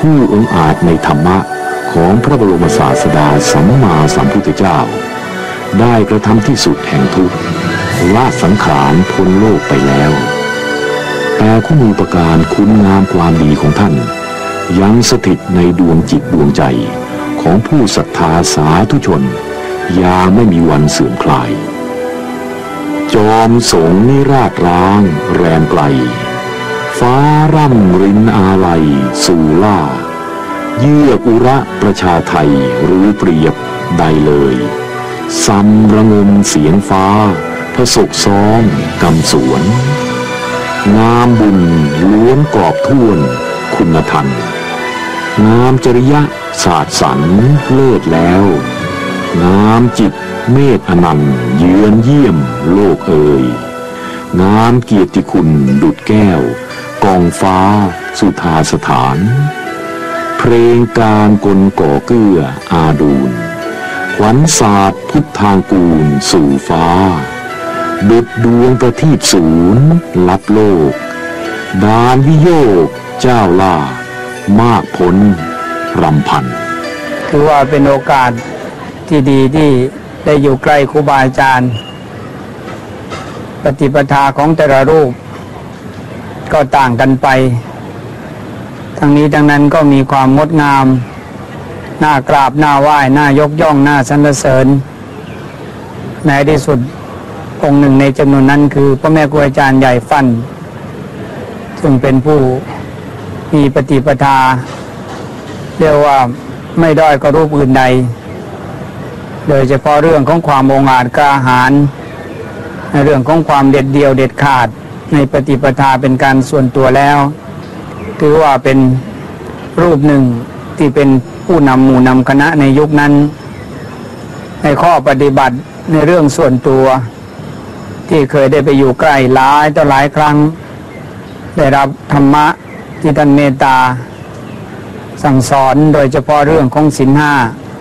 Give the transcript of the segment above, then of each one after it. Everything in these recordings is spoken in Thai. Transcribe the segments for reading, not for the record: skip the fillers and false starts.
ผู้องอาจในธรรมะของพระบรมศาสดาสัมมาสัมพุทธเจ้าได้กระทำที่สุดแห่งทุกข์ละสังขารพ้นโลกไปแล้วแต่คุณูปการคุณงามความดีของท่านยังสถิตในดวงจิตดวงใจของผู้ศรัทธาสาธุชนอย่างไม่มีวันเสื่อมคลายจอมสงนิราชร้างแรมไกลฟ้าร่ำรินอาลัยสู่ล่าเยื่ออุระประชาไทยรู้เปรียบใดเลยซ้ำระงมเสียงฟ้าพระศกซ้อมกำสวนงามบุญล้วนกอบท่วนคุณธรรมงามจริยะศาสตร์สรรเลิศแล้วงามจิตเมตอนันต์เยือนเยี่ยมโลกเอ่ยงามเกียรติคุณดุจแก้วกองฟ้าสุธาสถานเพลงการกลก่อเกื้ออาดูลขวัญศาสตร์พุทธางกูลสู่ฟ้าดุจดวงประทีปศูนย์ลับโลกดานวิโยกเจ้าล่ามากพ้นรำพันถือว่าเป็นโอกาสที่ดีที่ได้อยู่ใกล้ครูบาอาจารย์ปฏิปทาของแต่ละรูปก็ต่างกันไปทั้งนี้ทั้งนั้นก็มีความงดงามน่ากราบน่าไหว้น่ายกย่องน่าสรรเสริญในที่สุดองค์หนึ่งในจำนวนนั้นคือพระแม่ครูอาจารย์ใหญ่ฟั่นซึ่งเป็นผู้มีปฏิปทาเรียกว่าไม่ด้อยกว่ารูปอื่นใดโดยเฉพาะเรื่องของความองอาจกล้าหาญในเรื่องของความเด็ดเดี่ยวเด็ดขาดในปฏิปทาเป็นการส่วนตัวแล้วถือว่าเป็นรูปหนึ่งที่เป็นผู้นำหมู่นำคณะในยุคนั้นในข้อปฏิบัติในเรื่องส่วนตัวที่เคยได้ไปอยู่ใกล้หลายต่อหลายครั้งได้รับธรรมะที่ท่านเมตตาสั่งสอนโดยเฉพาะเรื่องของศีลห้า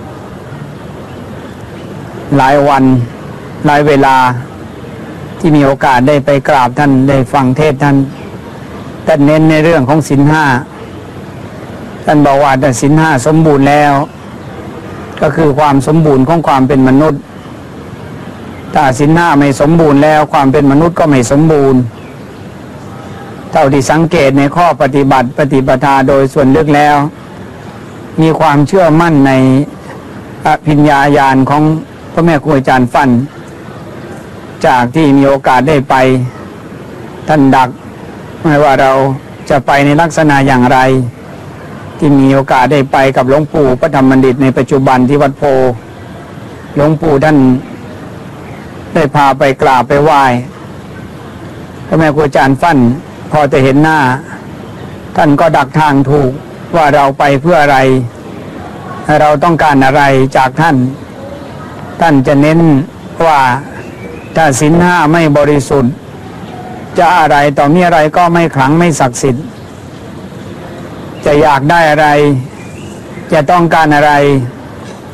หลายวันหลายเวลาที่มีโอกาสได้ไปกราบท่านได้ฟังเทศน์ท่านเน้นในเรื่องของศีลห้าท่านบอกว่าแต่ศีลห้าสมบูรณ์แล้วก็คือความสมบูรณ์ของความเป็นมนุษย์ถ้าศีลห้าไม่สมบูรณ์แล้วความเป็นมนุษย์ก็ไม่สมบูรณ์เท่าที่สังเกตในข้อปฏิบัติปฏิปทาโดยส่วนลึกแล้วมีความเชื่อมั่นในอภิญญาญาณของพระแม่ครูอาจารย์ฟั่นจากที่มีโอกาสได้ไปท่านดักไม่ว่าเราจะไปในลักษณะอย่างไรที่มีโอกาสได้ไปกับหลวงปู่พระธรรมบัณฑิตในปัจจุบันที่วัดโพหลวงปู่ท่านได้พาไปกราบไปไหว้พระแม่ครูอาจารย์ฟั่นพอจะเห็นหน้าท่านก็ดักทางถูกว่าเราไปเพื่ออะไรเราต้องการอะไรจากท่านจะเน้นว่าถ้าศีลห้าไม่บริสุทธิ์จะอะไรต่อมีอะไรก็ไม่ขลังไม่ศักดิ์สิทธิ์จะอยากได้อะไรจะต้องการอะไร